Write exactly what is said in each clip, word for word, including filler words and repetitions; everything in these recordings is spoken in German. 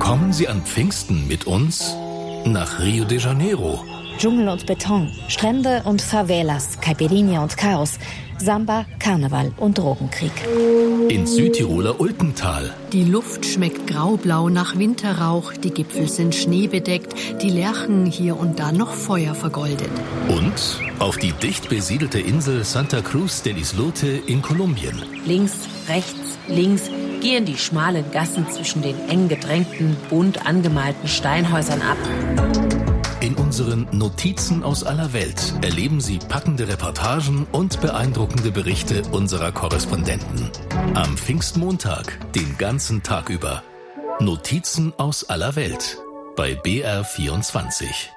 Kommen Sie an Pfingsten mit uns nach Rio de Janeiro. Dschungel und Beton, Strände und Favelas, Caipirinha und Chaos, Samba, Karneval und Drogenkrieg. Ins Südtiroler Ultental. Die Luft schmeckt graublau nach Winterrauch, die Gipfel sind schneebedeckt, die Lärchen hier und da noch Feuer vergoldet. Und auf die dicht besiedelte Insel Santa Cruz del Islote in Kolumbien. Links, rechts, links gehen die schmalen Gassen zwischen den eng gedrängten, bunt angemalten Steinhäusern ab. In unseren Notizen aus aller Welt erleben Sie packende Reportagen und beeindruckende Berichte unserer Korrespondenten. Am Pfingstmontag, den ganzen Tag über. Notizen aus aller Welt bei B R vierundzwanzig.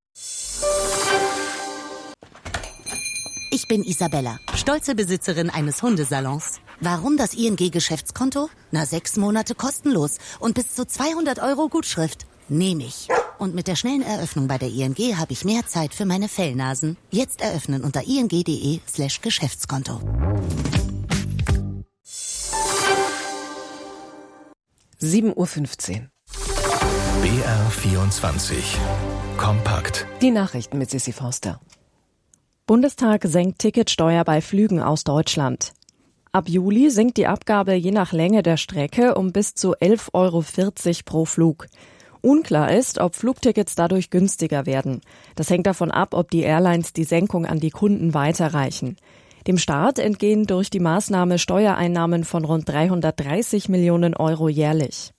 Ich bin Isabella, stolze Besitzerin eines Hundesalons. Warum das I N G-Geschäftskonto? Na, sechs Monate kostenlos und bis zu zweihundert Euro Gutschrift. Nehme ich. Und mit der schnellen Eröffnung bei der I N G habe ich mehr Zeit für meine Fellnasen. Jetzt eröffnen unter ing.de slash Geschäftskonto. sieben Uhr fünfzehn. B R vierundzwanzig. Kompakt. Die Nachrichten mit Sissi Forster. Bundestag senkt Ticketsteuer bei Flügen aus Deutschland. Ab Juli sinkt die Abgabe je nach Länge der Strecke um bis zu elf Euro vierzig pro Flug. Unklar ist, ob Flugtickets dadurch günstiger werden. Das hängt davon ab, ob die Airlines die Senkung an die Kunden weiterreichen. Dem Staat entgehen durch die Maßnahme Steuereinnahmen von rund dreihundertdreißig Millionen Euro jährlich.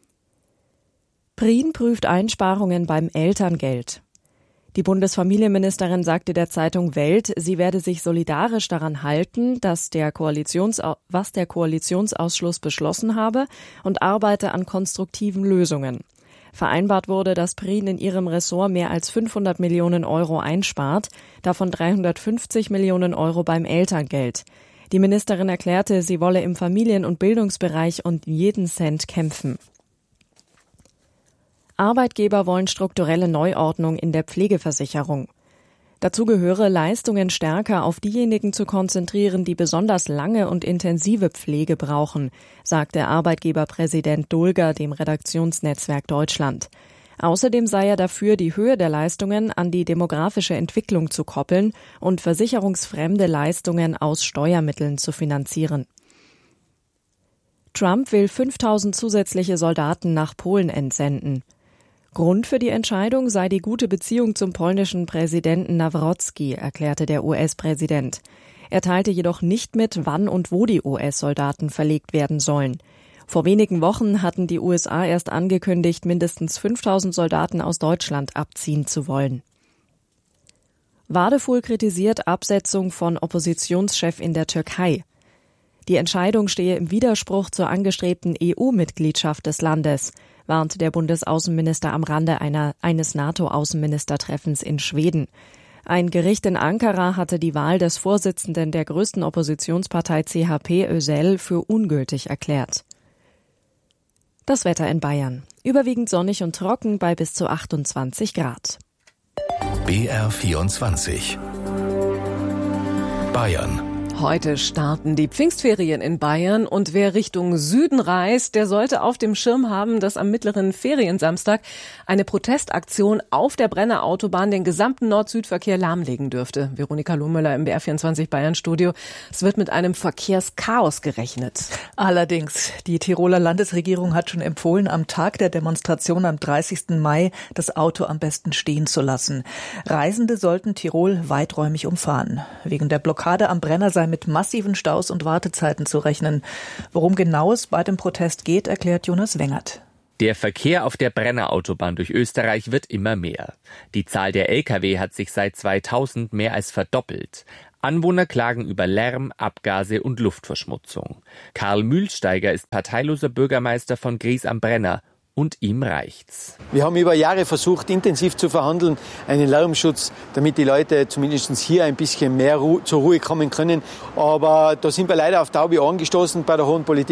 Prien prüft Einsparungen beim Elterngeld. Die Bundesfamilienministerin sagte der Zeitung Welt, sie werde sich solidarisch daran halten, dass der Koalitionsau- was der Koalitionsausschuss beschlossen habe und arbeite an konstruktiven Lösungen. Vereinbart wurde, dass Prien in ihrem Ressort mehr als fünfhundert Millionen Euro einspart, davon dreihundertfünfzig Millionen Euro beim Elterngeld. Die Ministerin erklärte, sie wolle im Familien- und Bildungsbereich um jeden Cent kämpfen. Arbeitgeber wollen strukturelle Neuordnung in der Pflegeversicherung. Dazu gehöre, Leistungen stärker auf diejenigen zu konzentrieren, die besonders lange und intensive Pflege brauchen, sagte Arbeitgeberpräsident Dulger dem Redaktionsnetzwerk Deutschland. Außerdem sei er dafür, die Höhe der Leistungen an die demografische Entwicklung zu koppeln und versicherungsfremde Leistungen aus Steuermitteln zu finanzieren. Trump will fünftausend zusätzliche Soldaten nach Polen entsenden. Grund für die Entscheidung sei die gute Beziehung zum polnischen Präsidenten Nawrocki, erklärte der U S-Präsident. Er teilte jedoch nicht mit, wann und wo die U S-Soldaten verlegt werden sollen. Vor wenigen Wochen hatten die U S A erst angekündigt, mindestens fünftausend Soldaten aus Deutschland abziehen zu wollen. Wadefuhl kritisiert Absetzung von Oppositionschef in der Türkei. Die Entscheidung stehe im Widerspruch zur angestrebten E U-Mitgliedschaft des Landes, warnte der Bundesaußenminister am Rande einer, eines NATO-Außenministertreffens in Schweden. Ein Gericht in Ankara hatte die Wahl des Vorsitzenden der größten Oppositionspartei C H P, Özel, für ungültig erklärt. Das Wetter in Bayern. Überwiegend sonnig und trocken bei bis zu achtundzwanzig Grad. B R vierundzwanzig. Bayern. Heute starten die Pfingstferien in Bayern und wer Richtung Süden reist, der sollte auf dem Schirm haben, dass am mittleren Feriensamstag eine Protestaktion auf der Brenner Autobahn den gesamten Nord-Süd-Verkehr lahmlegen dürfte. Veronika Lohmüller im B R vierundzwanzig Bayern-Studio. Es wird mit einem Verkehrschaos gerechnet. Allerdings, die Tiroler Landesregierung hat schon empfohlen, am Tag der Demonstration am dreißigsten Mai das Auto am besten stehen zu lassen. Reisende sollten Tirol weiträumig umfahren. Wegen der Blockade am Brenner sei mit massiven Staus und Wartezeiten zu rechnen. Worum genau es bei dem Protest geht, erklärt Jonas Wengert. Der Verkehr auf der Brenner Autobahn durch Österreich wird immer mehr. Die Zahl der L K W hat sich seit zweitausend mehr als verdoppelt. Anwohner klagen über Lärm, Abgase und Luftverschmutzung. Karl Mühlsteiger ist parteiloser Bürgermeister von Gries am Brenner. Und ihm reicht's. Wir haben über Jahre versucht, intensiv zu verhandeln, einen Lärmschutz, damit die Leute zumindest hier ein bisschen mehr Ru- zur Ruhe kommen können. Aber da sind wir leider auf taube Ohren gestoßen bei der hohen Politik.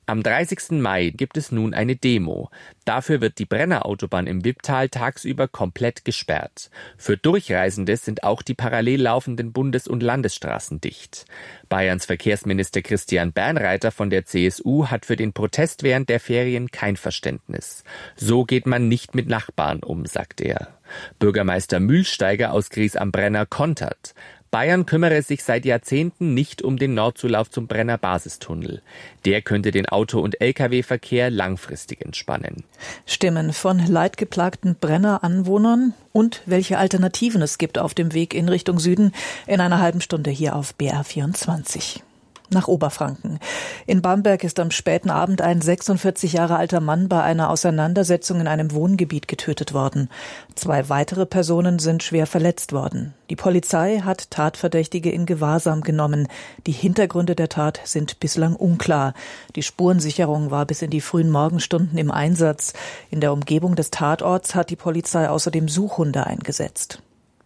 Am dreißigsten Mai gibt es nun eine Demo. Dafür wird die Brenner Autobahn im Wipptal tagsüber komplett gesperrt. Für Durchreisende sind auch die parallel laufenden Bundes- und Landesstraßen dicht. Bayerns Verkehrsminister Christian Bernreiter von der C S U hat für den Protest während der Ferien kein Verständnis. So geht man nicht mit Nachbarn um, sagt er. Bürgermeister Mühlsteiger aus Gries am Brenner kontert. Bayern kümmere sich seit Jahrzehnten nicht um den Nordzulauf zum Brenner Basistunnel. Der könnte den Auto- und L K W-Verkehr langfristig entspannen. Stimmen von leidgeplagten Brenner-Anwohnern und welche Alternativen es gibt auf dem Weg in Richtung Süden in einer halben Stunde hier auf B R vierundzwanzig. Nach Oberfranken. In Bamberg ist am späten Abend ein sechsundvierzig Jahre alter Mann bei einer Auseinandersetzung in einem Wohngebiet getötet worden. Zwei weitere Personen sind schwer verletzt worden. Die Polizei hat Tatverdächtige in Gewahrsam genommen. Die Hintergründe der Tat sind bislang unklar. Die Spurensicherung war bis in die frühen Morgenstunden im Einsatz. In der Umgebung des Tatorts hat die Polizei außerdem Suchhunde eingesetzt.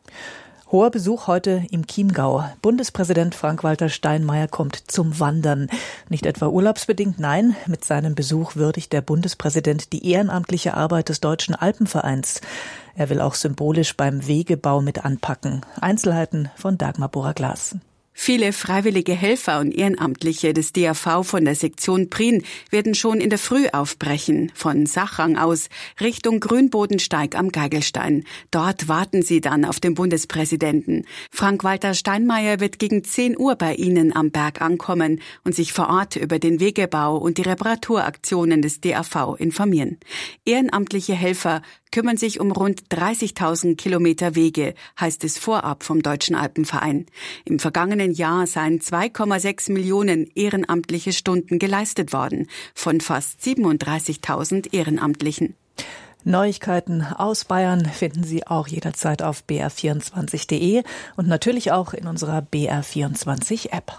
Hoher Besuch heute im Chiemgau. Bundespräsident Frank-Walter Steinmeier kommt zum Wandern. Nicht etwa urlaubsbedingt, nein, mit seinem Besuch würdigt der Bundespräsident die ehrenamtliche Arbeit des Deutschen Alpenvereins. Er will auch symbolisch beim Wegebau mit anpacken. Einzelheiten von Dagmar Bora-Glas. Viele freiwillige Helfer und Ehrenamtliche des D A V von der Sektion Prien werden schon in der Früh aufbrechen, von Sachrang aus Richtung Grünbodensteig am Geigelstein. Dort warten sie dann auf den Bundespräsidenten. Frank-Walter Steinmeier wird gegen zehn Uhr bei ihnen am Berg ankommen und sich vor Ort über den Wegebau und die Reparaturaktionen des D A V informieren. Ehrenamtliche Helfer kümmern sich um rund dreißigtausend Kilometer Wege, heißt es vorab vom Deutschen Alpenverein. Im vergangenen Jahr seien zwei Komma sechs Millionen ehrenamtliche Stunden geleistet worden, von fast siebenunddreißigtausend Ehrenamtlichen. Neuigkeiten aus Bayern finden Sie auch jederzeit auf b r vierundzwanzig punkt d e und natürlich auch in unserer B R vierundzwanzig App.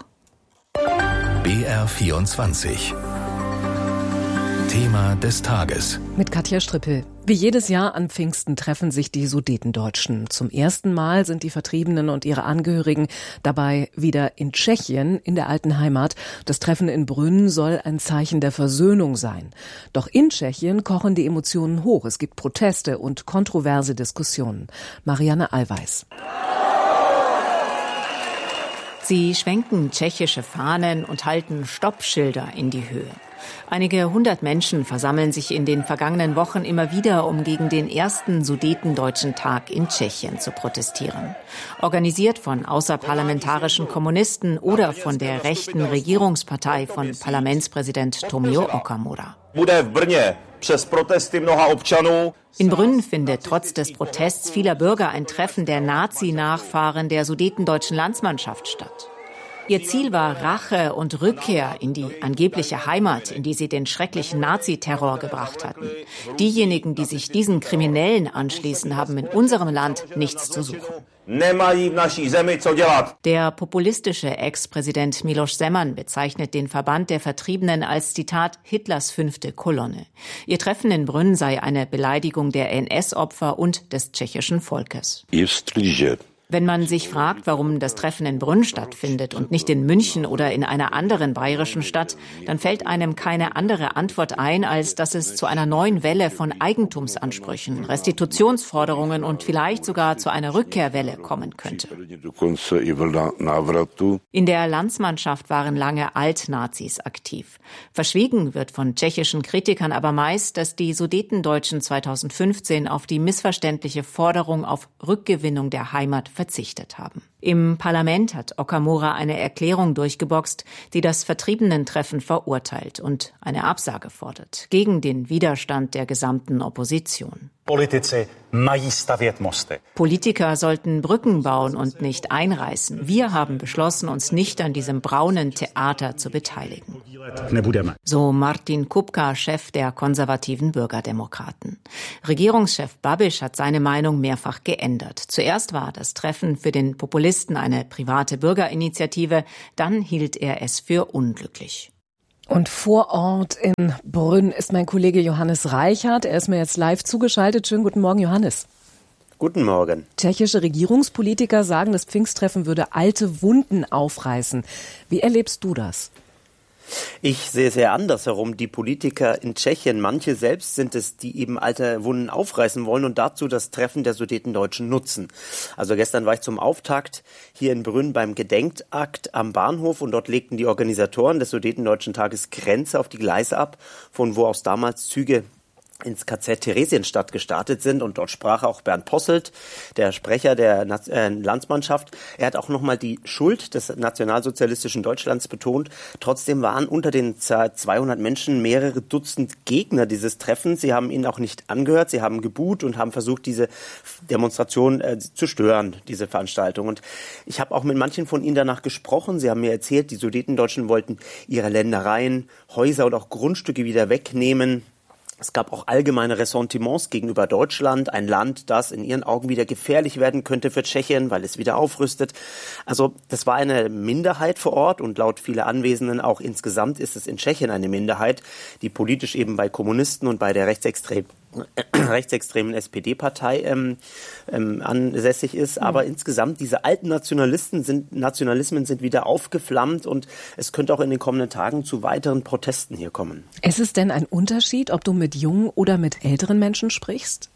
B R vierundzwanzig. Thema des Tages. Mit Katja Strippel. Wie jedes Jahr an Pfingsten treffen sich die Sudetendeutschen. Zum ersten Mal sind die Vertriebenen und ihre Angehörigen dabei wieder in Tschechien, in der alten Heimat. Das Treffen in Brünn soll ein Zeichen der Versöhnung sein. Doch in Tschechien kochen die Emotionen hoch. Es gibt Proteste und kontroverse Diskussionen. Marianne Allweis. Sie schwenken tschechische Fahnen und halten Stoppschilder in die Höhe. Einige hundert Menschen versammeln sich in den vergangenen Wochen immer wieder, um gegen den ersten Sudetendeutschen Tag in Tschechien zu protestieren. Organisiert von außerparlamentarischen Kommunisten oder von der rechten Regierungspartei von Parlamentspräsident Tomio Okamura. In Brünn findet trotz des Protests vieler Bürger ein Treffen der Nazi-Nachfahren der sudetendeutschen Landsmannschaft statt. Ihr Ziel war Rache und Rückkehr in die angebliche Heimat, in die sie den schrecklichen Naziterror gebracht hatten. Diejenigen, die sich diesen Kriminellen anschließen, haben in unserem Land nichts zu suchen. Der populistische Ex-Präsident Miloš Zeman bezeichnet den Verband der Vertriebenen als, Zitat, Hitlers fünfte Kolonne. Ihr Treffen in Brünn sei eine Beleidigung der N S-Opfer und des tschechischen Volkes. Wenn man sich fragt, warum das Treffen in Brünn stattfindet und nicht in München oder in einer anderen bayerischen Stadt, dann fällt einem keine andere Antwort ein, als dass es zu einer neuen Welle von Eigentumsansprüchen, Restitutionsforderungen und vielleicht sogar zu einer Rückkehrwelle kommen könnte. In der Landsmannschaft waren lange Altnazis aktiv. Verschwiegen wird von tschechischen Kritikern aber meist, dass die Sudetendeutschen zweitausendfünfzehn auf die missverständliche Forderung auf Rückgewinnung der Heimat verzichtet haben. Im Parlament hat Okamura eine Erklärung durchgeboxt, die das Vertriebenen-Treffen verurteilt und eine Absage fordert, gegen den Widerstand der gesamten Opposition. Politiker sollten Brücken bauen und nicht einreißen. Wir haben beschlossen, uns nicht an diesem braunen Theater zu beteiligen. So Martin Kupka, Chef der konservativen Bürgerdemokraten. Regierungschef Babiš hat seine Meinung mehrfach geändert. Zuerst war das Treffen für den Populisten eine private Bürgerinitiative, dann hielt er es für unglücklich. Und vor Ort in Brünn ist mein Kollege Johannes Reichert. Er ist mir jetzt live zugeschaltet. Schönen guten Morgen, Johannes. Guten Morgen. Tschechische Regierungspolitiker sagen, das Pfingsttreffen würde alte Wunden aufreißen. Wie erlebst du das? Ich sehe es eher andersherum. Die Politiker in Tschechien, manche selbst sind es, die eben alte Wunden aufreißen wollen und dazu das Treffen der Sudetendeutschen nutzen. Also gestern war ich zum Auftakt hier in Brünn beim Gedenkakt am Bahnhof und dort legten die Organisatoren des Sudetendeutschen Tages Grenze auf die Gleise ab, von wo aus damals Züge ins K Z Theresienstadt gestartet sind. Und dort sprach auch Bernd Posselt, der Sprecher der äh, Landsmannschaft. Er hat auch nochmal die Schuld des nationalsozialistischen Deutschlands betont. Trotzdem waren unter den zweihundert Menschen mehrere Dutzend Gegner dieses Treffens. Sie haben ihn auch nicht angehört. Sie haben geboot und haben versucht, diese Demonstration äh, zu stören, diese Veranstaltung. Und ich habe auch mit manchen von ihnen danach gesprochen. Sie haben mir erzählt, die Sudetendeutschen wollten ihre Ländereien, Häuser und auch Grundstücke wieder wegnehmen. Es gab auch allgemeine Ressentiments gegenüber Deutschland, ein Land, das in ihren Augen wieder gefährlich werden könnte für Tschechien, weil es wieder aufrüstet. Also das war eine Minderheit vor Ort und laut vieler Anwesenden auch insgesamt ist es in Tschechien eine Minderheit, die politisch eben bei Kommunisten und bei der rechtsextremen rechtsextremen S P D-Partei ähm, ähm, ansässig ist. Mhm. Aber insgesamt, diese alten Nationalisten sind, Nationalismen sind wieder aufgeflammt und es könnte auch in den kommenden Tagen zu weiteren Protesten hier kommen. Ist es denn ein Unterschied, ob du mit jungen oder mit älteren Menschen sprichst?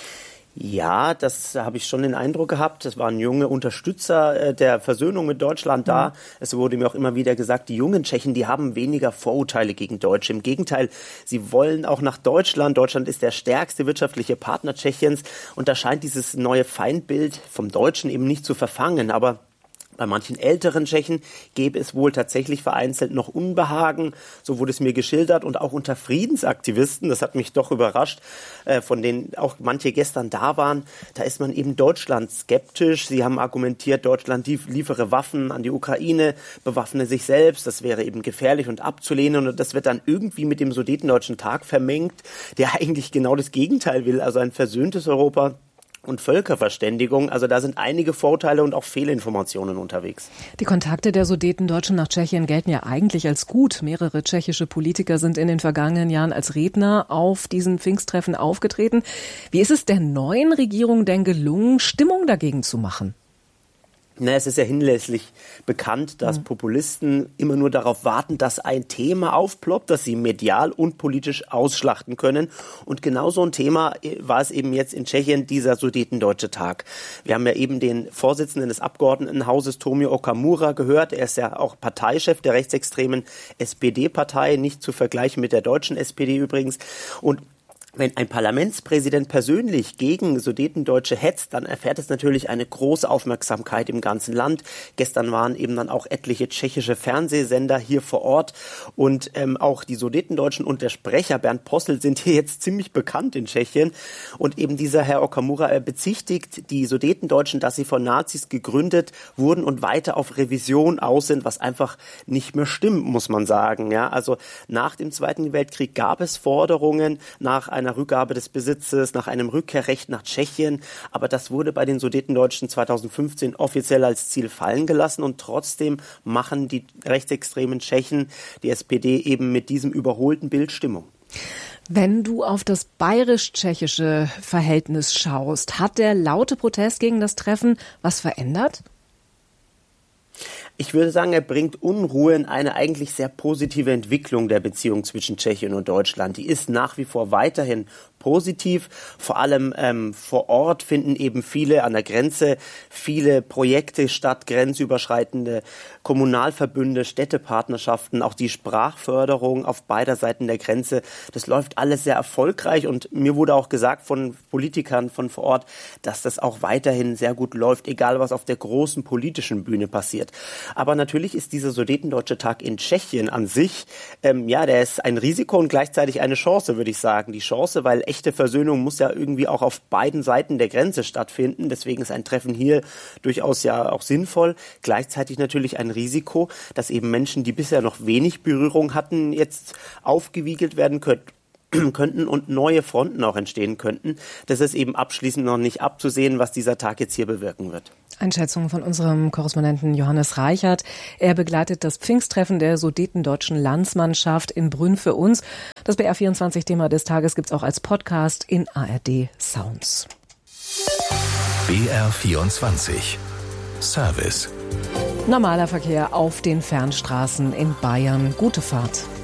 Ja, das habe ich schon den Eindruck gehabt. Es waren junge Unterstützer der Versöhnung mit Deutschland da. Mhm. Es wurde mir auch immer wieder gesagt, die jungen Tschechen, die haben weniger Vorurteile gegen Deutsche. Im Gegenteil, sie wollen auch nach Deutschland. Deutschland ist der stärkste wirtschaftliche Partner Tschechiens. Und da scheint dieses neue Feindbild vom Deutschen eben nicht zu verfangen. Aber bei manchen älteren Tschechen gäbe es wohl tatsächlich vereinzelt noch Unbehagen, so wurde es mir geschildert, und auch unter Friedensaktivisten, das hat mich doch überrascht, äh, von denen auch manche gestern da waren, da ist man eben Deutschland skeptisch. Sie haben argumentiert, Deutschland liefere Waffen an die Ukraine, bewaffne sich selbst, das wäre eben gefährlich und abzulehnen, und das wird dann irgendwie mit dem Sudetendeutschen Tag vermengt, der eigentlich genau das Gegenteil will, also ein versöhntes Europa und Völkerverständigung. Also da sind einige Vorteile und auch Fehlinformationen unterwegs. Die Kontakte der Sudetendeutschen nach Tschechien gelten ja eigentlich als gut. Mehrere tschechische Politiker sind in den vergangenen Jahren als Redner auf diesen Pfingsttreffen aufgetreten. Wie ist es der neuen Regierung denn gelungen, Stimmung dagegen zu machen? Na, es ist ja hinlänglich bekannt, dass mhm. Populisten immer nur darauf warten, dass ein Thema aufploppt, das sie medial und politisch ausschlachten können. Und genau so ein Thema war es eben jetzt in Tschechien, dieser Sudetendeutsche Tag. Wir haben ja eben den Vorsitzenden des Abgeordnetenhauses, Tomio Okamura, gehört. Er ist ja auch Parteichef der rechtsextremen S P D-Partei, nicht zu vergleichen mit der deutschen S P D übrigens. Und wenn ein Parlamentspräsident persönlich gegen Sudetendeutsche hetzt, dann erfährt es natürlich eine große Aufmerksamkeit im ganzen Land. Gestern waren eben dann auch etliche tschechische Fernsehsender hier vor Ort und ähm, auch die Sudetendeutschen und der Sprecher Bernd Posselt sind hier jetzt ziemlich bekannt in Tschechien. Und eben dieser Herr Okamura äh, bezichtigt die Sudetendeutschen, dass sie von Nazis gegründet wurden und weiter auf Revision aus sind, was einfach nicht mehr stimmt, muss man sagen. Ja, also nach dem Zweiten Weltkrieg gab es Forderungen nach einer Rückgabe des Besitzes, nach einem Rückkehrrecht nach Tschechien. Aber das wurde bei den Sudetendeutschen zweitausendfünfzehn offiziell als Ziel fallen gelassen. Und trotzdem machen die rechtsextremen Tschechen, die S P D, eben mit diesem überholten Bild Stimmung. Wenn du auf das bayerisch-tschechische Verhältnis schaust, hat der laute Protest gegen das Treffen was verändert? Ich würde sagen, er bringt Unruhe in eine eigentlich sehr positive Entwicklung der Beziehung zwischen Tschechien und Deutschland. Die ist nach wie vor weiterhin positiv. Vor allem ähm, vor Ort finden eben viele an der Grenze viele Projekte statt, grenzüberschreitende Kommunalverbünde, Städtepartnerschaften, auch die Sprachförderung auf beider Seiten der Grenze. Das läuft alles sehr erfolgreich und mir wurde auch gesagt von Politikern von vor Ort, dass das auch weiterhin sehr gut läuft, egal was auf der großen politischen Bühne passiert. Aber natürlich ist dieser Sudetendeutsche Tag in Tschechien an sich, ähm, ja, der ist ein Risiko und gleichzeitig eine Chance, würde ich sagen. Die Chance, weil echte Versöhnung muss ja irgendwie auch auf beiden Seiten der Grenze stattfinden. Deswegen ist ein Treffen hier durchaus ja auch sinnvoll. Gleichzeitig natürlich ein Risiko, dass eben Menschen, die bisher noch wenig Berührung hatten, jetzt aufgewiegelt werden können. könnten und neue Fronten auch entstehen könnten. Das ist eben abschließend noch nicht abzusehen, was dieser Tag jetzt hier bewirken wird. Einschätzung von unserem Korrespondenten Johannes Reichert. Er begleitet das Pfingsttreffen der Sudetendeutschen Landsmannschaft in Brünn für uns. Das B R vierundzwanzig-Thema des Tages gibt's auch als Podcast in A R D Sounds. B R vierundzwanzig Service. Normaler Verkehr auf den Fernstraßen in Bayern. Gute Fahrt.